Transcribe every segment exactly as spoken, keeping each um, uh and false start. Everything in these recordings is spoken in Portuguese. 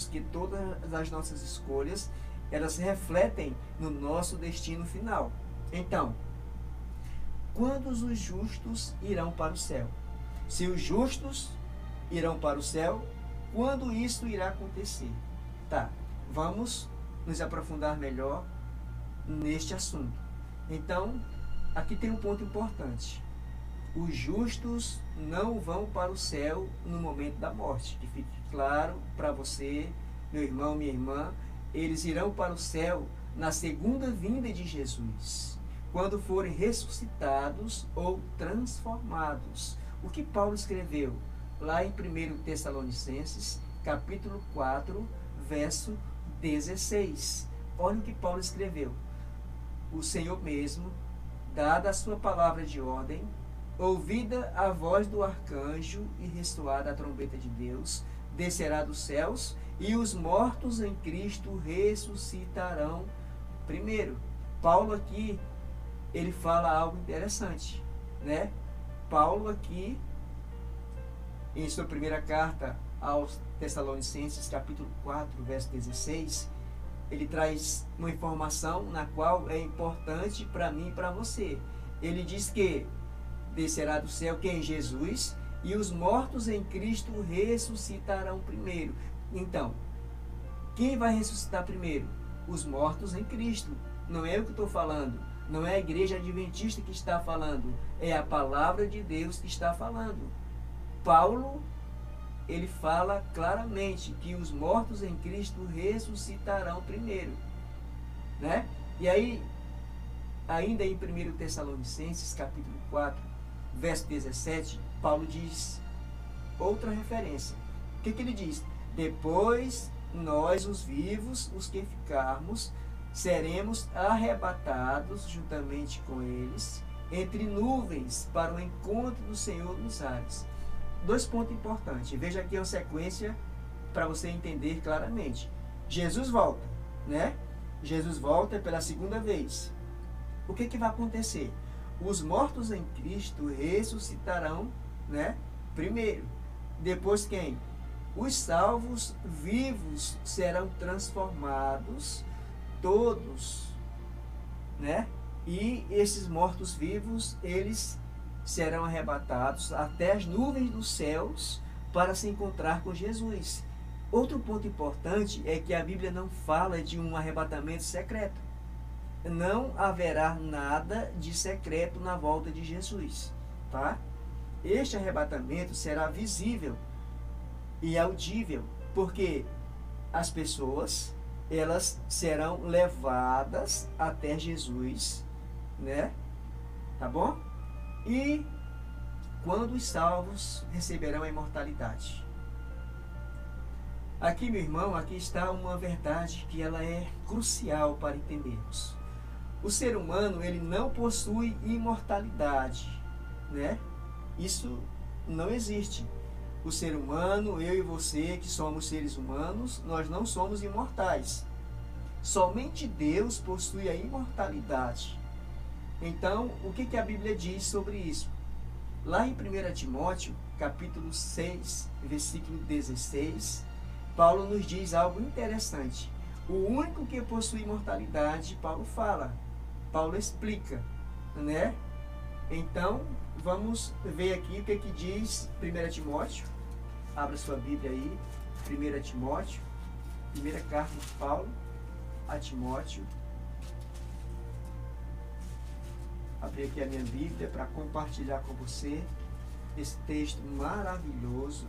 que todas as nossas escolhas, elas refletem no nosso destino final. Então, quando os justos irão para o céu? Se os justos irão para o céu, quando isso irá acontecer? Tá, vamos nos aprofundar melhor neste assunto. Então, aqui tem um ponto importante. Os justos não vão para o céu no momento da morte. Que fique claro para você, meu irmão, minha irmã, eles irão para o céu na segunda vinda de Jesus, quando forem ressuscitados ou transformados. O que Paulo escreveu lá em primeiro Tessalonicenses, capítulo quatro, verso dezesseis. Olha o que Paulo escreveu. O Senhor mesmo, dada a sua palavra de ordem, ouvida a voz do arcanjo e ressoada a trombeta de Deus, descerá dos céus, e os mortos em Cristo ressuscitarão primeiro. Paulo aqui, ele fala algo interessante, né? Paulo aqui, em sua primeira carta aos Tessalonicenses, capítulo quatro, verso dezesseis, ele traz uma informação na qual é importante para mim e para você. Ele diz que descerá do céu quem? Jesus, e os mortos em Cristo ressuscitarão primeiro. Então, quem vai ressuscitar primeiro? Os mortos em Cristo. Não é eu que estou falando, não é a igreja adventista que está falando, é a palavra de Deus que está falando. Paulo, ele fala claramente que os mortos em Cristo ressuscitarão primeiro, né? E aí, ainda em primeiro Tessalonicenses, capítulo quatro, verso dezessete, Paulo diz outra referência. O que, que ele diz? Depois nós, os vivos, os que ficarmos, seremos arrebatados juntamente com eles entre nuvens para o encontro do Senhor nos ares. Dois pontos importantes. Veja aqui uma sequência para você entender claramente. Jesus volta, né? Jesus volta pela segunda vez. O que, que vai acontecer? Os mortos em Cristo ressuscitarão, né? Primeiro. Depois quem? Os salvos vivos serão transformados, todos, né? E esses mortos vivos, eles serão arrebatados até as nuvens dos céus para se encontrar com Jesus. Outro ponto importante é que a Bíblia não fala de um arrebatamento secreto. Não haverá nada de secreto na volta de Jesus, tá? Este arrebatamento será visível e audível, porque as pessoas, elas serão levadas até Jesus, né? Tá bom? E quando os salvos receberão a imortalidade. Aqui, meu irmão, aqui está uma verdade que ela é crucial para entendermos. O ser humano, ele não possui imortalidade, né? Isso não existe. O ser humano, eu e você, que somos seres humanos, nós não somos imortais. Somente Deus possui a imortalidade. Então, o que, que a Bíblia diz sobre isso? Lá em primeiro Timóteo, capítulo seis, versículo dezesseis, Paulo nos diz algo interessante. O único que possui imortalidade, Paulo fala, Paulo explica, né? Então, vamos ver aqui o que, que diz primeiro Timóteo. Abra sua Bíblia aí, primeiro Timóteo, primeira carta de Paulo a Timóteo. Abri aqui a minha Bíblia para compartilhar com você esse texto maravilhoso.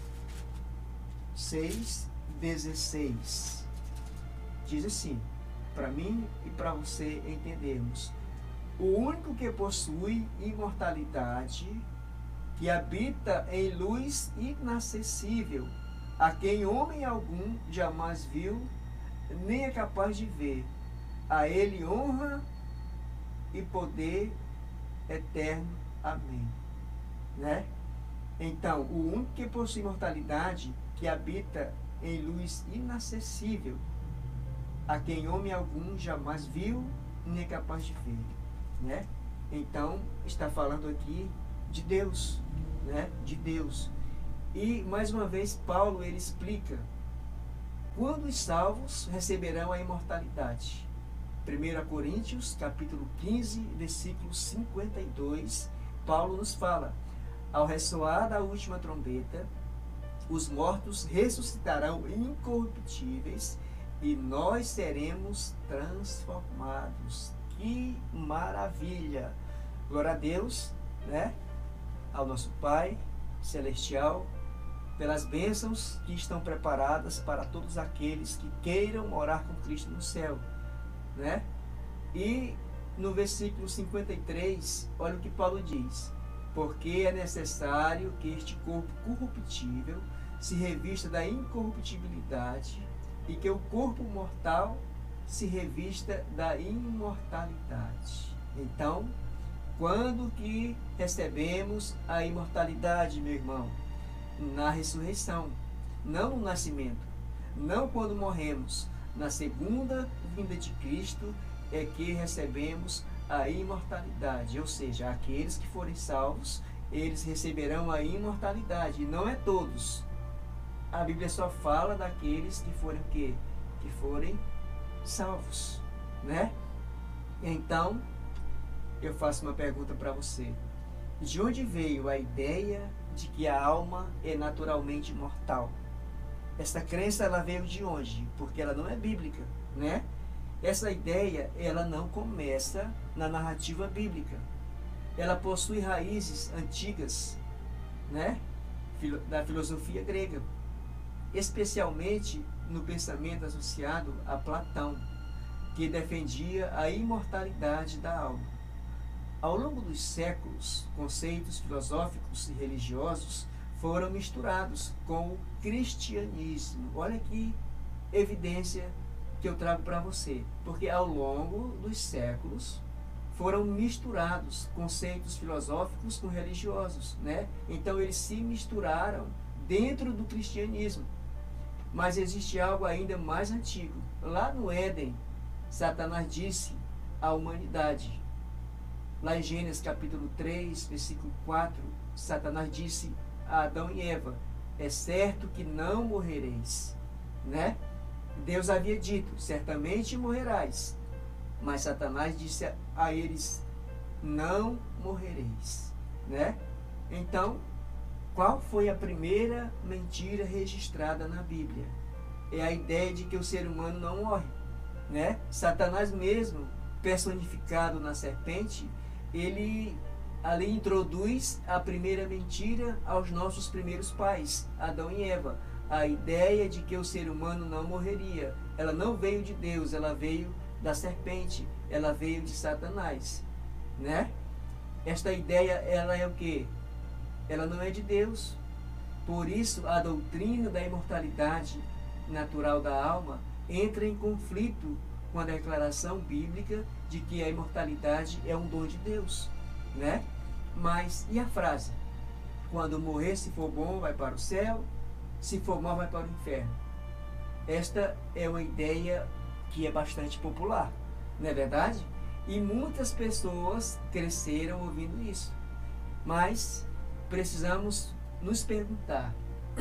seis, dezesseis. Diz assim, para mim e para você entendermos. O único que possui imortalidade, que habita em luz inacessível, a quem homem algum jamais viu, nem é capaz de ver. A ele honra e poder eterno. Amém. Né? Então, o único que possui imortalidade, que habita em luz inacessível, a quem homem algum jamais viu, nem é capaz de ver. Né? Então, está falando aqui de Deus, né? De Deus. E, mais uma vez, Paulo, ele explica quando os salvos receberão a imortalidade. primeira Coríntios, capítulo quinze, versículo cinquenta e dois, Paulo nos fala: ao ressoar da última trombeta, os mortos ressuscitarão incorruptíveis e nós seremos transformados. Que maravilha! Glória a Deus, né? Ao nosso Pai Celestial, pelas bênçãos que estão preparadas para todos aqueles que queiram morar com Cristo no céu, né? E no versículo cinquenta e três, olha o que Paulo diz: porque é necessário que este corpo corruptível se revista da incorruptibilidade e que o corpo mortal se revista da imortalidade. Então, quando que recebemos a imortalidade, meu irmão? Na ressurreição, não no nascimento, não quando morremos. Na segunda vinda de Cristo é que recebemos a imortalidade, ou seja, aqueles que forem salvos, eles receberão a imortalidade, e não é todos. A Bíblia só fala daqueles que forem o quê? Que forem salvos, né? Então, eu faço uma pergunta para você: de onde veio a ideia de que a alma é naturalmente mortal? Essa crença, ela veio de onde? Porque ela não é bíblica, né? Essa ideia, ela não começa na narrativa bíblica. Ela possui raízes antigas, né? Da filosofia grega, especialmente no pensamento associado a Platão, que defendia a imortalidade da alma. Ao longo dos séculos, conceitos filosóficos e religiosos foram misturados com o cristianismo. Olha que evidência que eu trago para você, porque ao longo dos séculos foram misturados conceitos filosóficos com religiosos, né? Então eles se misturaram dentro do cristianismo. Mas existe algo ainda mais antigo. Lá no Éden, Satanás disse à humanidade, lá em Gênesis capítulo três, versículo quatro, Satanás disse a Adão e Eva: é certo que não morrereis, né? Deus havia dito: certamente morrerás. Mas Satanás disse a, a eles: não morrereis, né? Então, qual foi a primeira mentira registrada na Bíblia? É a ideia de que o ser humano não morre, né? Satanás mesmo, personificado na serpente, ele ali introduz a primeira mentira aos nossos primeiros pais, Adão e Eva. A ideia de que o ser humano não morreria. Ela não veio de Deus, ela veio da serpente, ela veio de Satanás, né? Esta ideia, ela é o quê? Ela não é de Deus. Por isso, a doutrina da imortalidade natural da alma entra em conflito com a declaração bíblica de que a imortalidade é um dom de Deus, né? Mas, e a frase? Quando morrer, se for bom, vai para o céu, se for mal, vai para o inferno. Esta é uma ideia que é bastante popular, não é verdade? E muitas pessoas cresceram ouvindo isso. Mas precisamos nos perguntar: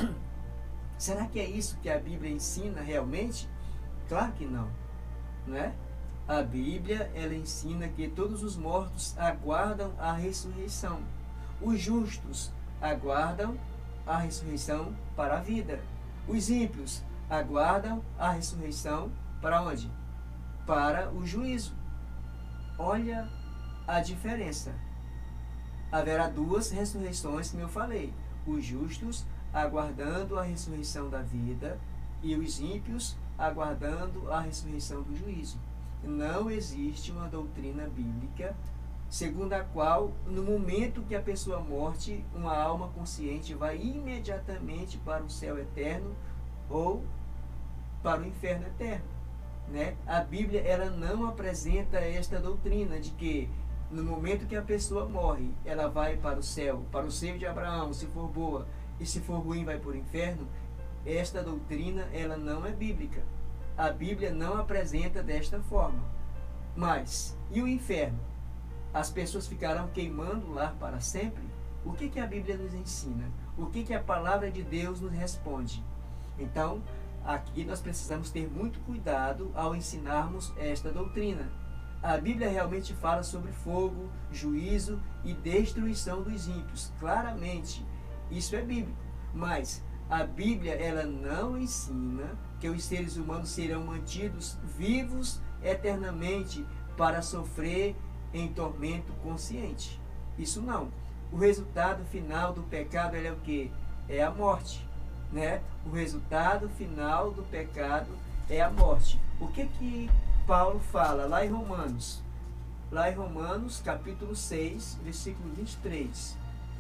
será que é isso que a Bíblia ensina realmente? Claro que não, não é? A Bíblia, ela ensina que todos os mortos aguardam a ressurreição. Os justos aguardam a ressurreição para a vida. Os ímpios aguardam a ressurreição para onde? Para o juízo. Olha a diferença. Haverá duas ressurreições, como eu falei: os justos aguardando a ressurreição da vida e os ímpios aguardando a ressurreição do juízo. Não existe uma doutrina bíblica segundo a qual, no momento que a pessoa morte, uma alma consciente vai imediatamente para o céu eterno ou para o inferno eterno, né? A Bíblia, ela não apresenta esta doutrina de que no momento que a pessoa morre, ela vai para o céu, para o seio de Abraão, se for boa, e se for ruim vai para o inferno. Esta doutrina, ela não é bíblica. A Bíblia não apresenta desta forma. Mas, e o inferno? As pessoas ficarão queimando lá para sempre? O que que a Bíblia nos ensina? O que que a palavra de Deus nos responde? Então, aqui nós precisamos ter muito cuidado ao ensinarmos esta doutrina. A Bíblia realmente fala sobre fogo, juízo e destruição dos ímpios. Claramente, isso é bíblico. Mas a Bíblia, ela não ensina que os seres humanos serão mantidos vivos eternamente para sofrer em tormento consciente. Isso não. O resultado final do pecado é o quê? É a morte, né? O resultado final do pecado é a morte. O que que Paulo fala lá em Romanos? Lá em Romanos, capítulo seis, versículo vinte e três.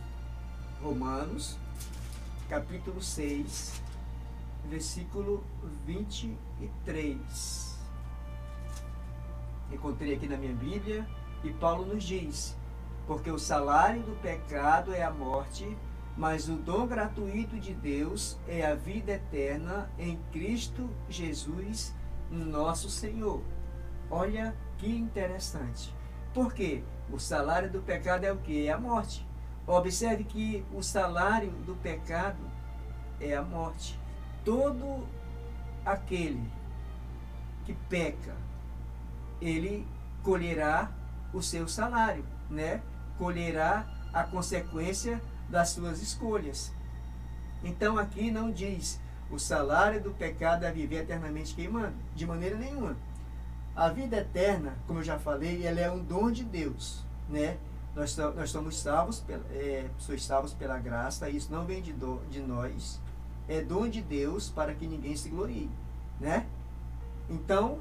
Romanos, capítulo seis, versículo vinte e três. Encontrei aqui na minha Bíblia, e Paulo nos diz: porque o salário do pecado é a morte, mas o dom gratuito de Deus é a vida eterna em Cristo Jesus, nosso Senhor. Olha que interessante. Por quê? O salário do pecado é o quê? É a morte. Observe que o salário do pecado é a morte. Todo aquele que peca, ele colherá o seu salário, né? Colherá a consequência das suas escolhas. Então aqui não diz: o salário do pecado é viver eternamente queimando. De maneira nenhuma. A vida eterna, como eu já falei, ela é um dom de Deus, né? Nós, nós somos salvos, é, sois salvos pela graça, isso não vem de, do, de nós, é dom de Deus para que ninguém se glorie, né? Então,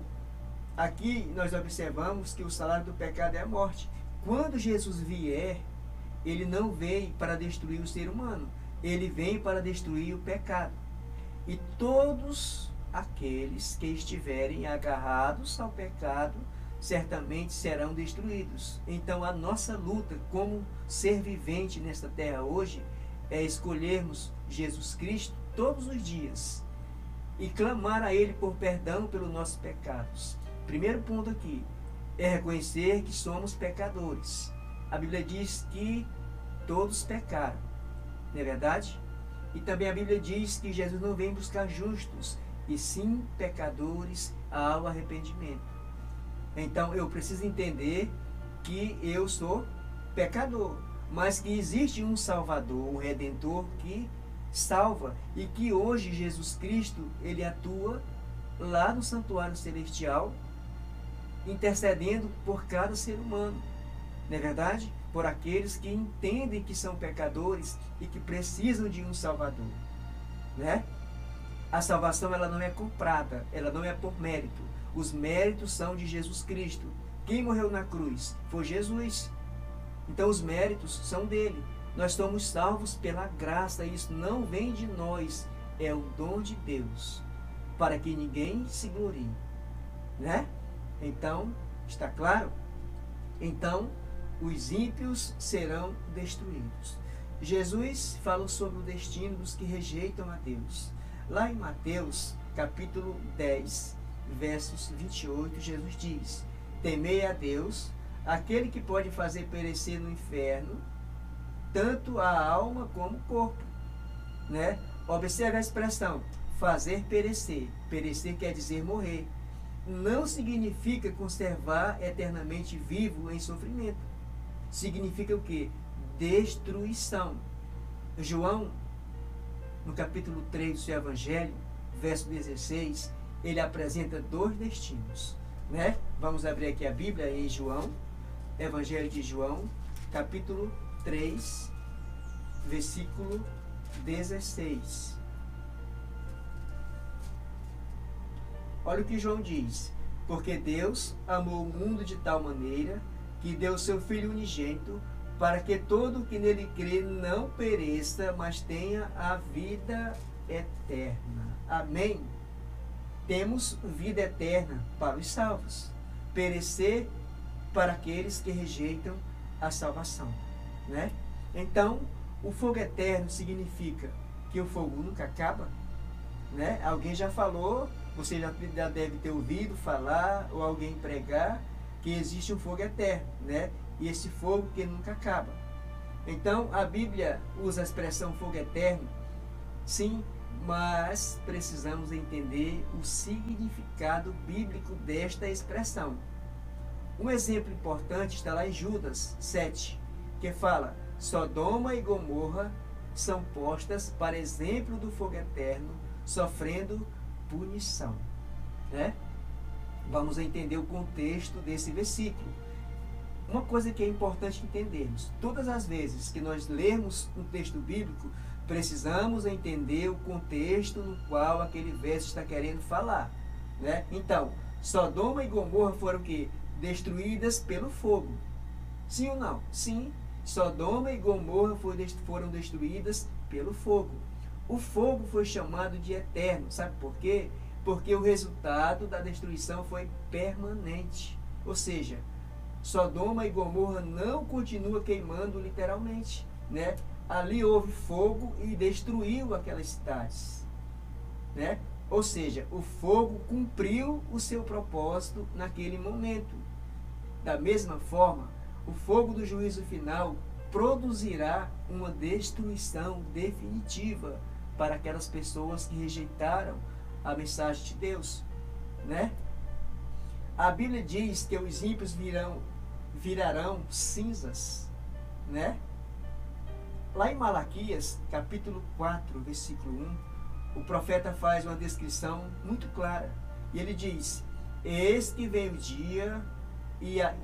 aqui nós observamos que o salário do pecado é a morte. Quando Jesus vier, ele não vem para destruir o ser humano, ele vem para destruir o pecado. E todos aqueles que estiverem agarrados ao pecado certamente serão destruídos. Então a nossa luta como ser vivente nesta terra hoje é escolhermos Jesus Cristo todos os dias e clamar a Ele por perdão pelos nossos pecados. Primeiro ponto aqui é reconhecer que somos pecadores. A Bíblia diz que todos pecaram, não é verdade? E também a Bíblia diz que Jesus não vem buscar justos, e sim pecadores ao arrependimento. Então eu preciso entender que eu sou pecador, mas que existe um Salvador, um Redentor que salva, e que hoje Jesus Cristo, ele atua lá no santuário celestial, intercedendo por cada ser humano, não é verdade? Por aqueles que entendem que são pecadores e que precisam de um Salvador, né? A salvação, ela não é comprada, ela não é por mérito. Os méritos são de Jesus Cristo. Quem morreu na cruz foi Jesus. Então os méritos são dele. Nós somos salvos pela graça, e isso não vem de nós, é o dom de Deus, para que ninguém se glorie, né? Então, está claro? Então, os ímpios serão destruídos. Jesus falou sobre o destino dos que rejeitam a Deus. Lá em Mateus, capítulo dez, versos vinte e oito, Jesus diz: temei a Deus, aquele que pode fazer perecer no inferno tanto a alma como o corpo, né? Observe a expressão, fazer perecer. Perecer quer dizer morrer. Não significa conservar eternamente vivo em sofrimento. Significa o quê? Destruição. João, no capítulo três do seu Evangelho, verso dezesseis, ele apresenta dois destinos, né? Vamos abrir aqui a Bíblia em João, Evangelho de João, capítulo três, versículo dezesseis. Olha o que João diz: porque Deus amou o mundo de tal maneira que deu seu Filho unigênito, para que todo o que nele crê não pereça, mas tenha a vida eterna. Amém? Temos vida eterna para os salvos, perecer para aqueles que rejeitam a salvação, né? Então, o fogo eterno significa que o fogo nunca acaba, né? Alguém já falou, você já deve ter ouvido falar, ou alguém pregar, que existe um fogo eterno, né? E esse fogo que nunca acaba. Então, a Bíblia usa a expressão fogo eterno, sim, mas precisamos entender o significado bíblico desta expressão. Um exemplo importante está lá em Judas sete, que fala: Sodoma e Gomorra são postas para exemplo do fogo eterno, sofrendo punição. Né? Vamos entender o contexto desse versículo. Uma coisa que é importante entendermos: todas as vezes que nós lermos um texto bíblico, precisamos entender o contexto no qual aquele verso está querendo falar. Né? Então, Sodoma e Gomorra foram o quê? Destruídas pelo fogo. Sim ou não? Sim. Sodoma e Gomorra foram destruídas pelo fogo. O fogo foi chamado de eterno. Sabe por quê? Porque o resultado da destruição foi permanente. Ou seja, Sodoma e Gomorra não continua queimando literalmente, né? Ali houve fogo e destruiu aquelas cidades, né? Ou seja, o fogo cumpriu o seu propósito naquele momento. Da mesma forma, o fogo do juízo final produzirá uma destruição definitiva para aquelas pessoas que rejeitaram a mensagem de Deus, né? A Bíblia diz que os ímpios virão, virarão cinzas, né? Lá em Malaquias, capítulo quatro, versículo um, o profeta faz uma descrição muito clara. E ele diz: Eis que vem o dia, e a,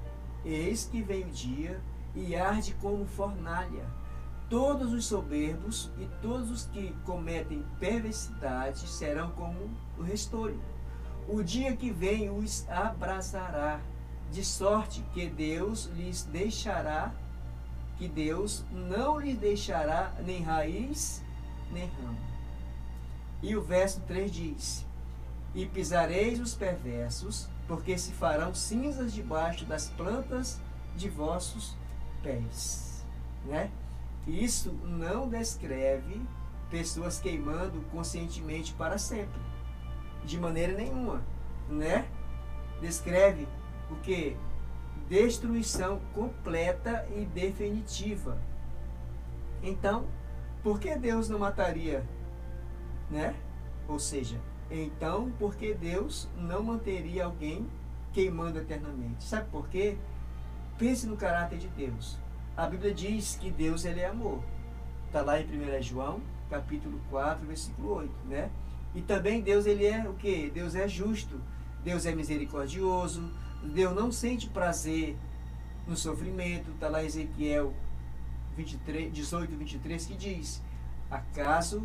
eis que vem o dia, e arde como fornalha. Todos os soberbos e todos os que cometem perversidade serão como o restolho. O dia que vem os abrasará, de sorte que Deus lhes deixará, que Deus não lhes deixará nem raiz, nem ramo. E o verso três diz: E pisareis os perversos, porque se farão cinzas debaixo das plantas de vossos pés. Né? Isso não descreve pessoas queimando conscientemente para sempre. De maneira nenhuma, né? Descreve o que? Destruição completa e definitiva. Então, por que Deus não mataria, né? Ou seja, então, por que Deus não manteria alguém queimando eternamente? Sabe por quê? Pense no caráter de Deus. A Bíblia diz que Deus, ele é amor. Está lá em primeiro João, capítulo quatro, versículo oito, né? E também Deus, ele é o quê? Deus é justo, Deus é misericordioso, Deus não sente prazer no sofrimento. Está lá em Ezequiel vinte e três, dezoito, vinte e três, que diz: Acaso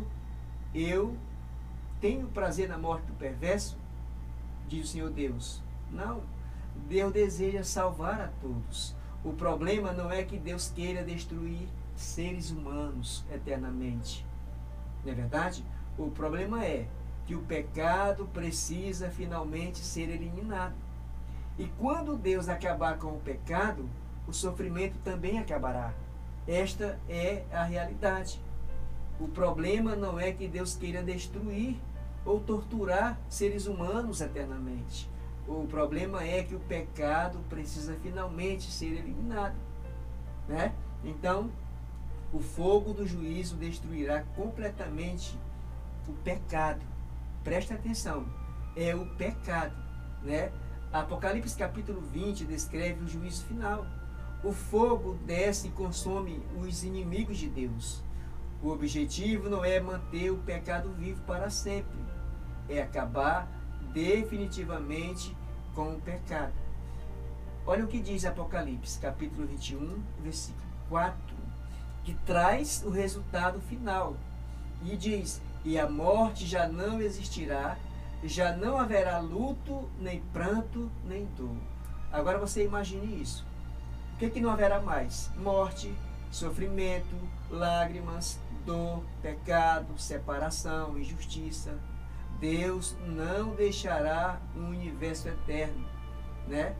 eu tenho prazer na morte do perverso? Diz o Senhor Deus. Não, Deus deseja salvar a todos. O problema não é que Deus queira destruir seres humanos eternamente. Não é verdade? O problema é que o pecado precisa finalmente ser eliminado. E quando Deus acabar com o pecado, o sofrimento também acabará. Esta é a realidade. O problema não é que Deus queira destruir ou torturar seres humanos eternamente. O problema é que o pecado precisa finalmente ser eliminado, né? Então, o fogo do juízo destruirá completamente o pecado. Presta atenção, é o pecado, né? Apocalipse capítulo vinte descreve o juízo final. O fogo desce e consome os inimigos de Deus. O objetivo não é manter o pecado vivo para sempre, é acabar definitivamente com o pecado. Olha o que diz Apocalipse capítulo vinte e um, versículo quatro, que traz o resultado final. E diz: E a morte já não existirá, já não haverá luto, nem pranto, nem dor. Agora você imagine isso. O que, que não haverá mais? Morte, sofrimento, lágrimas, dor, pecado, separação, injustiça. Deus não deixará um universo eterno, né?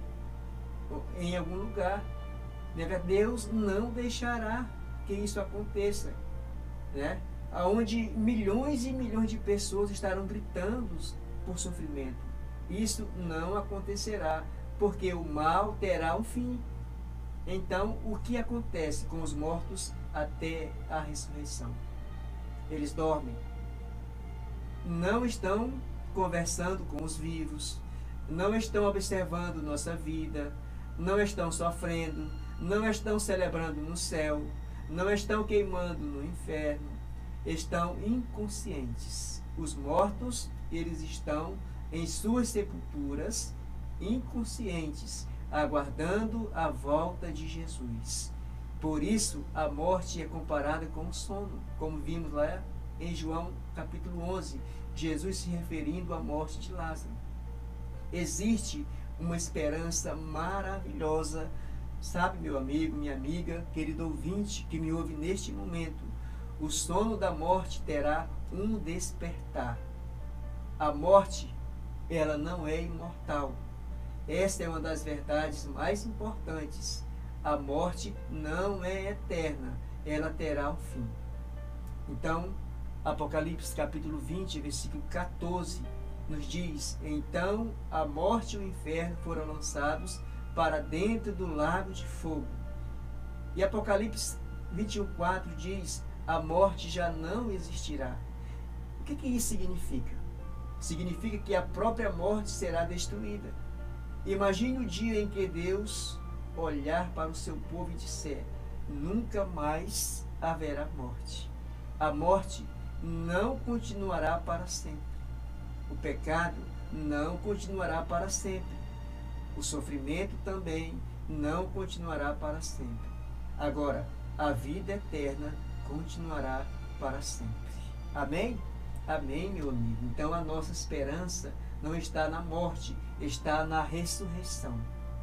Em algum lugar. Deus não deixará que isso aconteça, né? Onde milhões e milhões de pessoas estarão gritando por sofrimento. Isso não acontecerá, porque o mal terá um fim. Então, o que acontece com os mortos até a ressurreição? Eles dormem, não estão conversando com os vivos, não estão observando nossa vida, não estão sofrendo, não estão celebrando no céu, não estão queimando no inferno, estão inconscientes. Os mortos, eles estão em suas sepulturas, inconscientes, aguardando a volta de Jesus. Por isso, a morte é comparada com o sono, como vimos lá em João capítulo onze, Jesus se referindo à morte de Lázaro. Existe uma esperança maravilhosa, sabe, meu amigo, minha amiga, querido ouvinte que me ouve neste momento. O sono da morte terá um despertar. A morte, ela não é imortal. Esta é uma das verdades mais importantes. A morte não é eterna, ela terá um fim. Então, Apocalipse capítulo vinte, versículo quatorze, nos diz: então a morte e o inferno foram lançados para dentro do lago de fogo. E Apocalipse vinte e um, quatro diz: a morte já não existirá. O que, que isso significa? Significa que a própria morte será destruída. Imagine o dia em que Deus olhar para o seu povo e disser: nunca mais haverá morte. A morte não continuará para sempre. O pecado não continuará para sempre. O sofrimento também não continuará para sempre. Agora, a vida eterna continuará para sempre. Amém? Amém, meu amigo. Então, a nossa esperança não está na morte, está na ressurreição.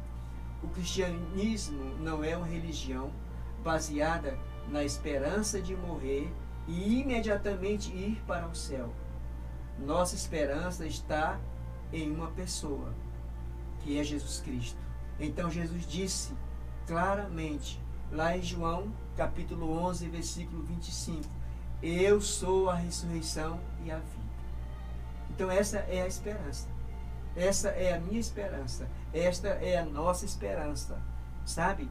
O cristianismo não é uma religião baseada na esperança de morrer e imediatamente ir para o céu. Nossa esperança está em uma pessoa, que é Jesus Cristo. Então Jesus disse claramente, lá em João capítulo onze, versículo vinte e cinco, eu sou a ressurreição e a vida. Então essa é a esperança. Essa é a minha esperança. Esta é a nossa esperança. Sabe?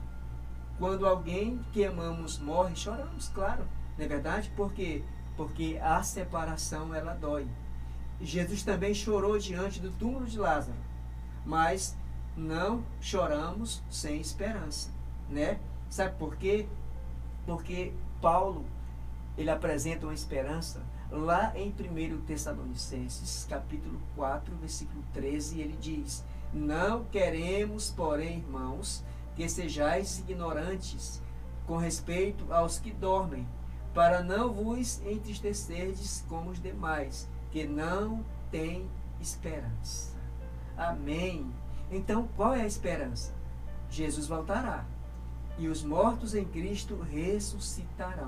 Quando alguém que amamos morre, choramos, claro. Não é verdade? Por quê? Porque a separação, ela dói. Jesus também chorou diante do túmulo de Lázaro. Mas não choramos sem esperança, né? Sabe por quê? Porque Paulo, ele apresenta uma esperança lá em primeiro Tessalonicenses, capítulo quatro, versículo treze, ele diz: não queremos, porém, irmãos, que sejais ignorantes com respeito aos que dormem, para não vos entristecerdes como os demais, que não têm esperança. Amém. Então, qual é a esperança? Jesus voltará, e os mortos em Cristo ressuscitarão,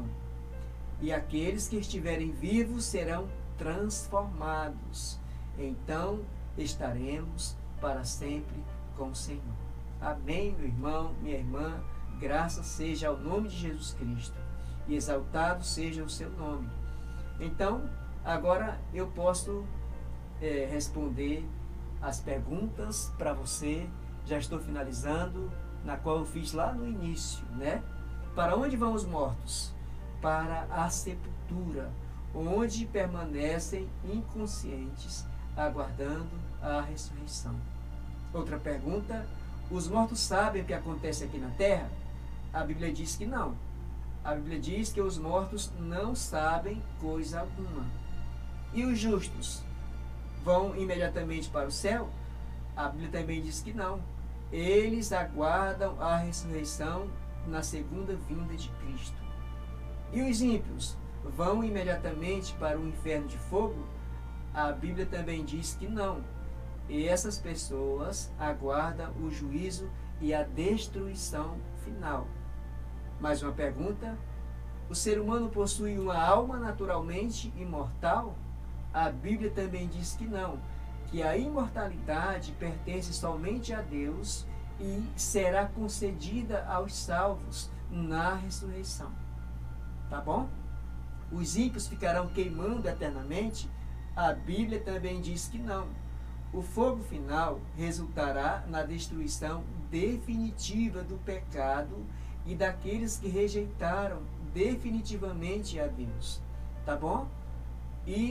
e aqueles que estiverem vivos serão transformados. Então, estaremos para sempre com o Senhor. Amém, meu irmão, minha irmã. Graças seja ao nome de Jesus Cristo, e exaltado seja o seu nome. Então, agora eu posso é, responder as perguntas para você. Já estou finalizando, na qual eu fiz lá no início, né? Para onde vão os mortos? Para a sepultura, onde permanecem inconscientes, aguardando a ressurreição. Outra pergunta: os mortos sabem o que acontece aqui na terra? A Bíblia diz que não. A Bíblia diz que os mortos não sabem coisa alguma. E os justos vão imediatamente para o céu? A Bíblia também diz que não. Eles aguardam a ressurreição na segunda vinda de Cristo. E os ímpios vão imediatamente para o inferno de fogo? A Bíblia também diz que não. E essas pessoas aguardam o juízo e a destruição final. Mais uma pergunta: o ser humano possui uma alma naturalmente imortal? A Bíblia também diz que não, que a imortalidade pertence somente a Deus e será concedida aos salvos na ressurreição. Tá bom? Os ímpios ficarão queimando eternamente? A Bíblia também diz que não. O fogo final resultará na destruição definitiva do pecado e daqueles que rejeitaram definitivamente a Deus. Tá bom? E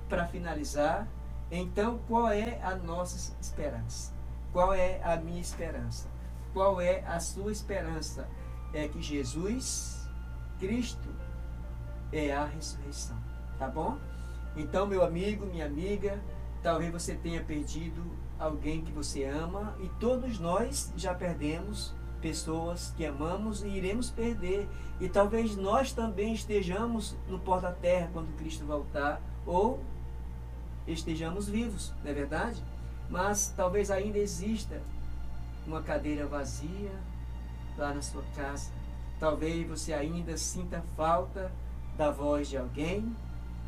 para finalizar, então qual é a nossa esperança? Qual é a minha esperança? Qual é a sua esperança? É que Jesus Cristo é a ressurreição, tá bom? Então, meu amigo, minha amiga, talvez você tenha perdido alguém que você ama, e todos nós já perdemos pessoas que amamos e iremos perder, e talvez nós também estejamos no porta-terra quando Cristo voltar, ou estejamos vivos, não é verdade? Mas talvez ainda exista uma cadeira vazia lá na sua casa. Talvez você ainda sinta falta da voz de alguém.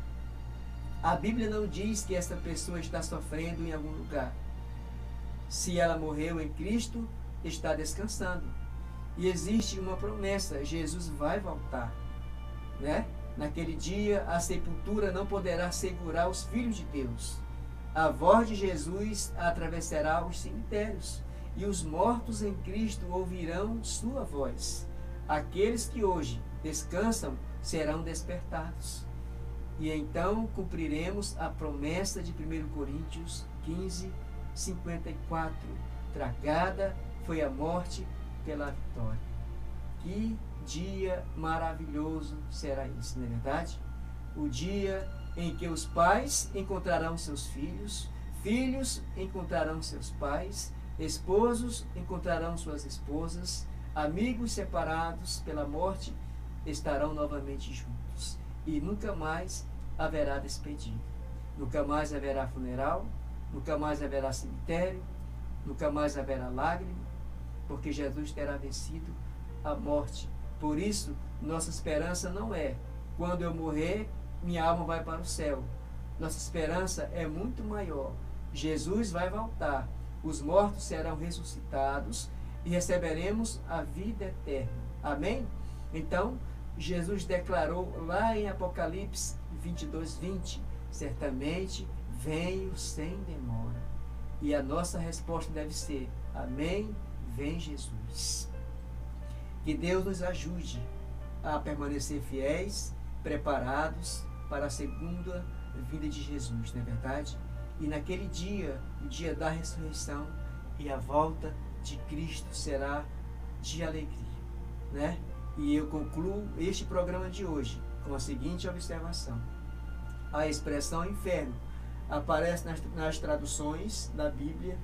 A Bíblia não diz que essa pessoa está sofrendo em algum lugar. Se ela morreu em Cristo, está descansando. E existe uma promessa: Jesus vai voltar, né? Naquele dia, a sepultura não poderá segurar os filhos de Deus. A voz de Jesus atravessará os cemitérios, e os mortos em Cristo ouvirão sua voz. Aqueles que hoje descansam serão despertados. E então cumpriremos a promessa de primeiro Coríntios quinze, cinquenta e quatro. Tragada foi a morte pela vitória. Que dia maravilhoso será isso, não é verdade? O dia em que os pais encontrarão seus filhos, filhos encontrarão seus pais, esposos encontrarão suas esposas, amigos separados pela morte estarão novamente juntos. E nunca mais haverá despedida. Nunca mais haverá funeral, nunca mais haverá cemitério, nunca mais haverá lágrima, porque Jesus terá vencido a morte. Por isso, nossa esperança não é: quando eu morrer, minha alma vai para o céu. Nossa esperança é muito maior. Jesus vai voltar, os mortos serão ressuscitados e receberemos a vida eterna. Amém? Então, Jesus declarou lá em Apocalipse vinte e dois, vinte: certamente venho sem demora. E a nossa resposta deve ser: amém, vem Jesus. Que Deus nos ajude a permanecer fiéis, preparados para a segunda vinda de Jesus, não é verdade? E naquele dia, o dia da ressurreição e a volta de Cristo, será de alegria, né? E eu concluo este programa de hoje com a seguinte observação: a expressão inferno aparece nas, nas traduções da Bíblia,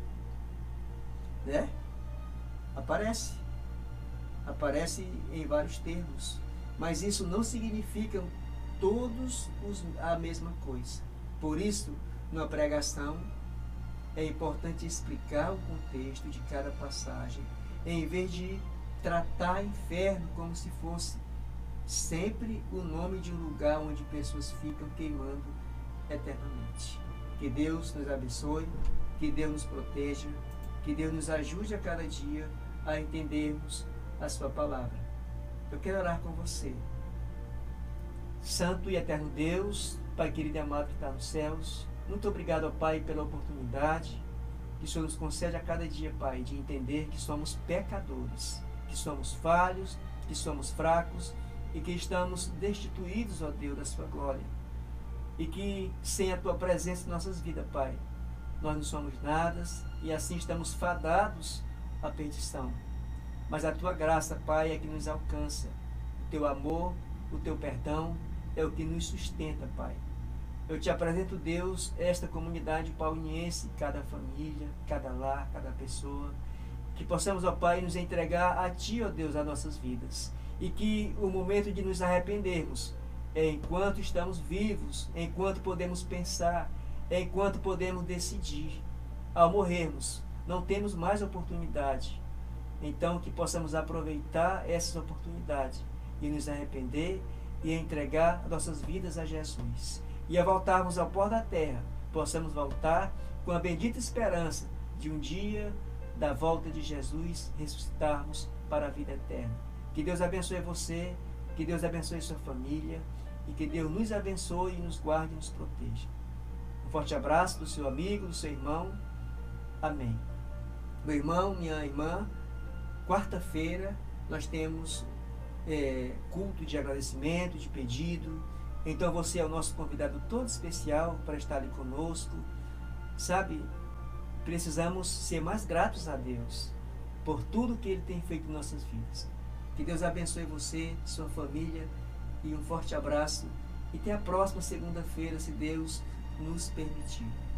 né? Aparece. Aparece em vários termos. Mas isso não significa todos os, a mesma coisa. Por isso, numa pregação, é importante explicar o contexto de cada passagem, em vez de tratar inferno como se fosse sempre o nome de um lugar onde pessoas ficam queimando eternamente. Que Deus nos abençoe, que Deus nos proteja, que Deus nos ajude a cada dia a entendermos a sua palavra. Eu quero orar com você. Santo e eterno Deus, Pai querido e amado que está nos céus, muito obrigado, ó Pai, pela oportunidade que o Senhor nos concede a cada dia, Pai, de entender que somos pecadores, que somos falhos, que somos fracos e que estamos destituídos, ó Deus, da sua glória. E que sem a tua presença em nossas vidas, Pai, nós não somos nada e assim estamos fadados à perdição. Mas a tua graça, Pai, é que nos alcança. O teu amor, o teu perdão é o que nos sustenta, Pai. Eu te apresento, Deus, esta comunidade pauliniense, cada família, cada lar, cada pessoa, que possamos, ó Pai, nos entregar a Ti, ó Deus, as nossas vidas. E que o momento de nos arrependermos é enquanto estamos vivos, enquanto podemos pensar, enquanto podemos decidir. Ao morrermos, não temos mais oportunidade. Então, que possamos aproveitar essas oportunidades e nos arrepender e entregar nossas vidas a Jesus. E ao voltarmos ao pó da terra, possamos voltar com a bendita esperança de um dia, da volta de Jesus, ressuscitarmos para a vida eterna. Que Deus abençoe você, que Deus abençoe sua família e que Deus nos abençoe e nos guarde e nos proteja. Um forte abraço do seu amigo, do seu irmão. Amém. Meu irmão, minha irmã, quarta-feira nós temos é, culto de agradecimento, de pedido, Então você é o nosso convidado todo especial para estar ali conosco. Sabe, precisamos ser mais gratos a Deus por tudo que Ele tem feito em nossas vidas. Que Deus abençoe você, sua família, e um forte abraço. E até a próxima segunda-feira, se Deus nos permitir.